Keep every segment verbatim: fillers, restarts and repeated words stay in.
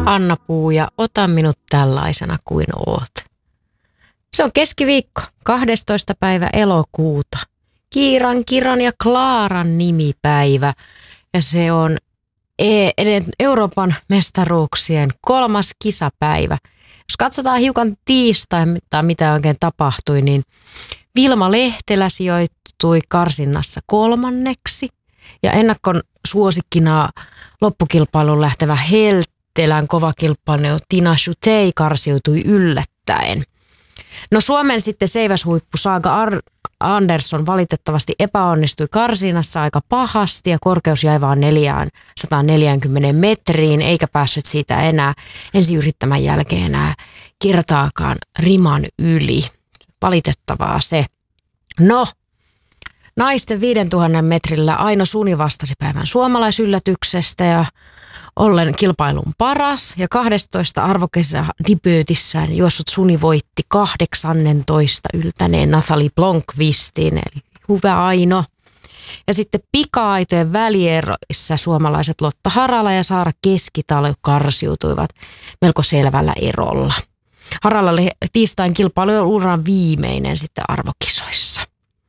Anna Puu ja Ota minut tällaisena kuin oot. Se on keskiviikko, kahdestoista päivä elokuuta. Kiiran, Kiran ja Klaaran nimipäivä. Ja se on e- Euroopan mestaruuksien kolmas kisapäivä. Jos katsotaan hiukan tiistaina, mitä oikein tapahtui, niin Vilma Lehtelä sijoittui karsinnassa kolmanneksi. Ja ennakkon suosikkina loppukilpailuun lähtevä Heltelän kova kilpailu Tina Shutei karsiutui yllättäen. No Suomen sitten seiväshuippu Saga Ar- Andersson valitettavasti epäonnistui karsinnassa aika pahasti ja korkeus jäi vaan neljäsataaneljäkymmentä metriin eikä päässyt siitä enää ensi yrittämän jälkeen enää kertaakaan riman yli. Valitettavaa se. No, naisten viidentuhannen metrillä Aino Suni vastasi päivän suomalaisyllätyksestä ja ollen kilpailun paras ja kahdestoista arvokesä debyytissään juossut Suni voitti kahdeksannentoista yltäneen Nathalie Blomqvistin, eli hyvä Aino. Ja sitten pika-aitojen välieroissa suomalaiset Lotta Harala ja Saara Keskitalo karsiutuivat melko selvällä erolla. Harala oli tiistain kilpailu uran viimeinen sitten arvokisoissa.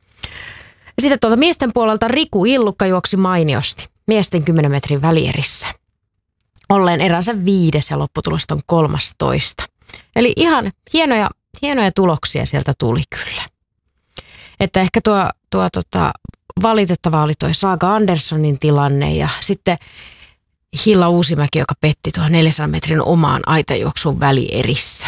Ja sitten tuolta miesten puolelta Riku Illukka juoksi mainiosti miesten kymmenen metrin välierissä. Olleen eränsä viides ja lopputulosta on kolmastoista. Eli ihan hienoja, hienoja tuloksia sieltä tuli kyllä. Että ehkä tuo, tuo tota, valitettava oli tuo Saga Anderssonin tilanne ja sitten Hilla Uusimäki, joka petti tuo neljänsadan metrin omaan aitajuoksun välierissä.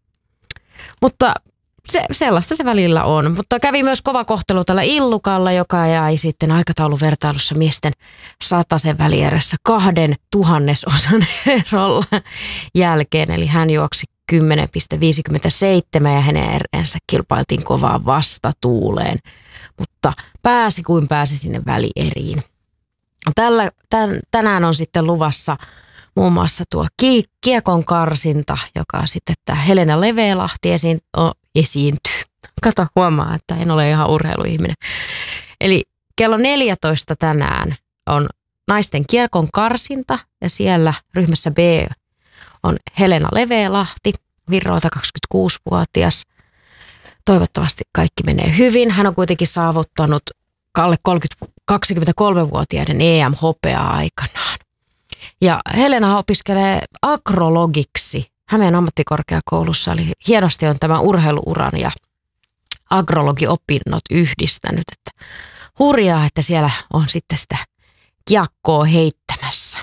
Mutta se, sellaista se välillä on. Mutta kävi myös kova kohtelu tällä Illukalla, joka jäi sitten aikatauluvertailussa miesten satasen välierässä kahden tuhannesosan erolla jälkeen. Eli hän juoksi kymmenen pilkku viisikymmentäseitsemän ja hänen eränsä kilpailtiin kovaan vastatuuleen. Mutta pääsi kuin pääsi sinne välieriin. Tällä, tän, tänään on sitten luvassa muun muassa tuo kiekon karsinta, joka sitten tämä Helena Leveälahti esiin, oh, esiintyy. Kato, huomaa, että en ole ihan urheiluihminen. Eli kello neljätoista tänään on naisten kiekon karsinta ja siellä ryhmässä B on Helena Leveälahti, Virroilta kaksikymmentäkuusivuotias. Toivottavasti kaikki menee hyvin. Hän on kuitenkin saavuttanut alle kaksikymmentäkolmevuotiaiden E M-hopeaa aikanaan. Ja Helena opiskelee agrologiksi Hämeen ammattikorkeakoulussa, eli hienosti on tämän urheiluuran ja agrologiopinnot yhdistänyt. Että hurjaa, että siellä on sitten sitä kiekkoa heittämässä.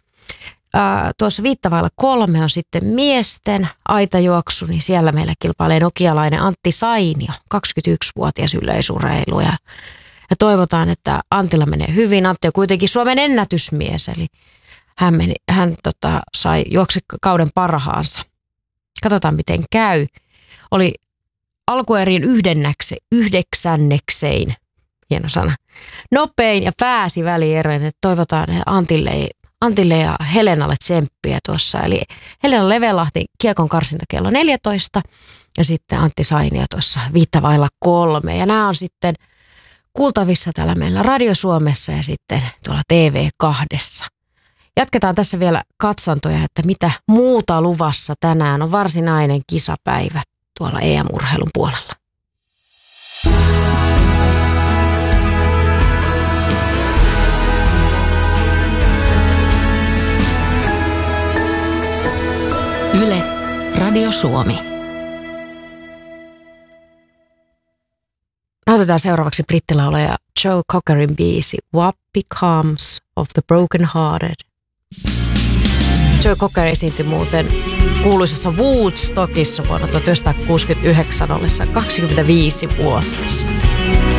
Ää, tuossa viittavailla kolme on sitten miesten aitajuoksu, niin siellä meillä kilpailee nokialainen Antti Sainio, kaksikymmentäyksivuotias yleisurheilu. Ja, ja toivotaan, että Antilla menee hyvin. Antti on kuitenkin Suomen ennätysmies, eli hän, meni, hän tota, sai juoksi kauden parhaansa. Katsotaan, miten käy. Oli alkuerien yhdennäkse, yhdeksännekseen, hieno sana, nopein ja pääsi välieroon. Että toivotaan että Antille, Antille ja Helenalle tsemppiä tuossa. Eli Helena Leveälahti kiekon karsinta kello neljätoista ja sitten Antti Sainio tuossa viittavailla kolme. Ja nämä on sitten kuultavissa täällä meillä Radio Suomessa ja sitten tuolla T V kahdessa. Jatketaan tässä vielä katsantoja, että mitä muuta luvassa tänään on varsinainen kisapäivä tuolla E M-urheilun puolella. Yle, Radio Suomi. Otetaan seuraavaksi brittilaulaja Joe Cockerin biisi What Becomes of the Broken Hearted. Joe Cocker esiintyi muuten kuuluisessa Woodstockissa vuonna tuhatyhdeksänsataakuusikymmentäyhdeksän ollessa kaksikymmentäviisivuotias.